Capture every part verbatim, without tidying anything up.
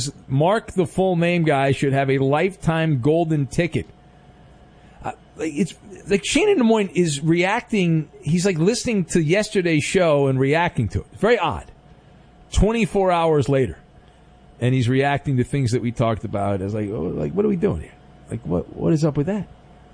says, Mark, the full name guy, should have a lifetime golden ticket. Uh, it's like Shane in Des Moines is reacting. He's like listening to yesterday's show and reacting to it. Very odd. twenty-four hours later. And he's reacting to things that we talked about as like, oh, like, what are we doing here? Like, what, what is up with that?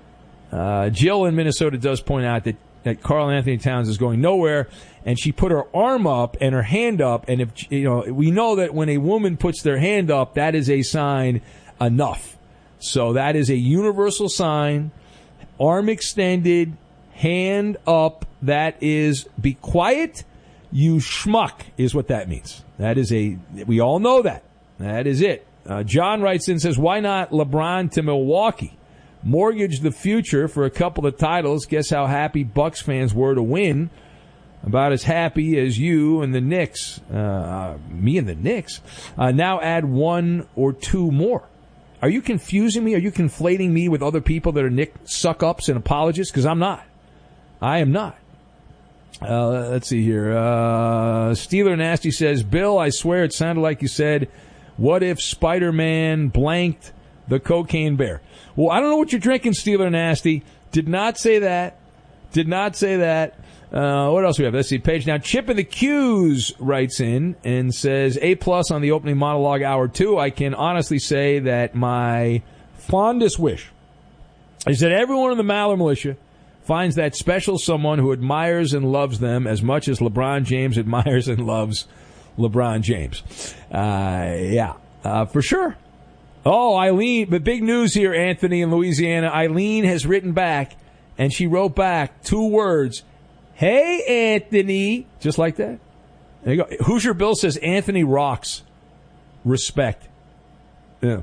Uh, Jill in Minnesota does point out that, that Karl Anthony Towns is going nowhere, and she put her arm up and her hand up, and if, you know, we know that when a woman puts their hand up, that is a sign enough. So that is a universal sign. Arm extended, hand up, that is, be quiet, you schmuck, is what that means. That is a, we all know that. That is it. Uh, John writes in and says, why not LeBron to Milwaukee? Mortgage the future for a couple of titles. Guess how happy Bucks fans were to win. About as happy as you and the Knicks. Uh, me and the Knicks. Uh, now add one or two more. Are you confusing me? Are you conflating me with other people that are Knick suck-ups and apologists? Because I'm not. I am not. Uh, let's see here. Uh, Steeler Nasty says, Bill, I swear it sounded like you said, what if Spider-Man blanked the cocaine bear? Well, I don't know what you're drinking, Steeler Nasty. Did not say that. Did not say that. Uh, what else we have? Let's see. Page now. Chip in the Q's writes in and says, A plus on the opening monologue hour two. I can honestly say that my fondest wish is that everyone in the Maller Militia finds that special someone who admires and loves them as much as LeBron James admires and loves LeBron James. Uh, yeah, uh, for sure. Oh, Eileen, but big news here, Anthony in Louisiana. Eileen has written back, and she wrote back two words. Hey, Anthony. Just like that. There you go. Hoosier Bill says Anthony rocks. Respect. Yeah.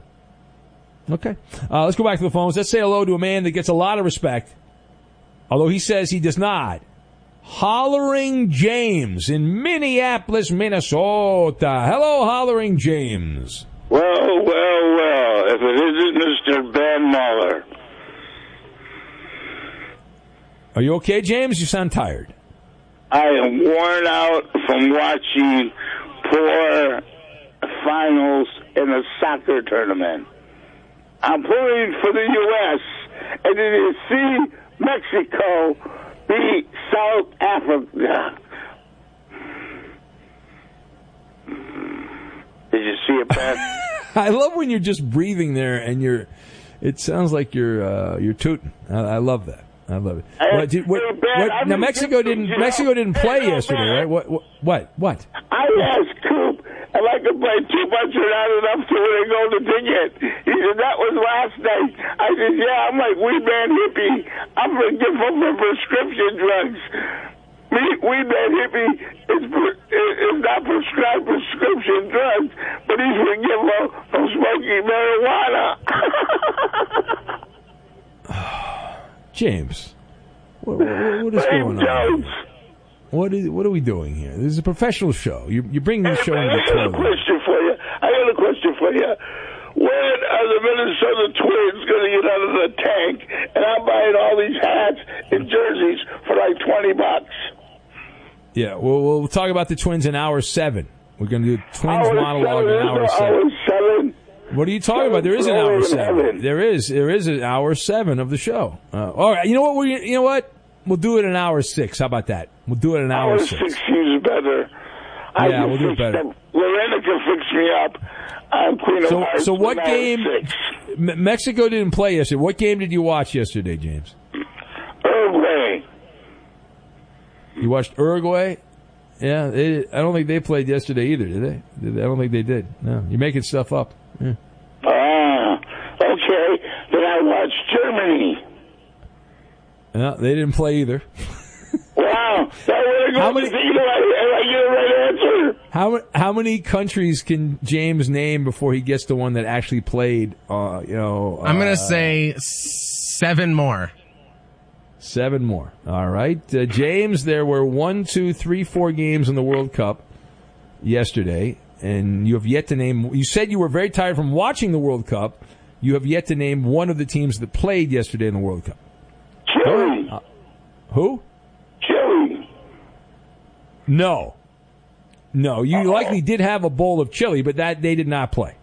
Okay. Uh, let's go back to the phones. Let's say hello to a man that gets a lot of respect, although he says he does not. Hollering James in Minneapolis, Minnesota. Hello, Hollering James. Well, well, well, if it isn't Mister Ben Muller. Are you okay, James? You sound tired. I am worn out from watching poor finals in a soccer tournament. I'm pulling for the U S, and did you see Mexico beat South Africa? Did you see it, Ben? I love when you're just breathing there, and you're. It sounds like you're uh, you're tooting. I, I love that. I love it. Hey, what, did, what, hey, Ben, what, now Mexico didn't you know, Mexico didn't play hey, yesterday, Ben, right? What what what? I asked Coop if I could play too much or not enough to win a golden ticket. He said that was last night. I said, yeah, I'm like Weed Man Hippie. I'm forgiveful for prescription drugs. Me, Weed Man Hippie is, is not prescribed prescription drugs, but he's forgiveful from smoking marijuana. James, what, what, what is going on? What is what are we doing here? This is a professional show. You're, you're bringing the show into the I got a question for you. I got a question for you. When are the Minnesota Twins going to get out of the tank? And I'm buying all these hats and jerseys for like twenty bucks. Yeah, we'll, we'll talk about the Twins in hour seven. We're going to do Twins hour monologue seven, in hour seven. Hour seven. What are you talking about? There is an hour seven. There is. There is an hour seven of the show. Uh, all right. You know what? We. You know what? We'll do it in hour six. How about that? We'll do it in hour, hour six. six seems better. I yeah, we'll do it better. Them. Lorena can fix me up. I'm Queen so, of Hearts. So what game? M- Mexico didn't play yesterday. What game did you watch yesterday, James? Uruguay. You watched Uruguay? Yeah. They, I don't think they played yesterday either, did they? I don't think they did. No. You're making stuff up. Yeah. Ah, okay. Then I watched Germany. No, they didn't play either. Wow. How many, I, I get a right answer. How, how many countries can James name before he gets to one that actually played, uh, you know? Uh, I'm going to say seven more. Seven more. All right. Uh, James, there were one, two, three, four games in the World Cup yesterday, and you have yet to name, you said you were very tired from watching the World Cup. You have yet to name one of the teams that played yesterday in the World Cup. Chile. Uh, who? Chile. No. No, you Uh-oh. likely did have a bowl of chili, but that they did not play.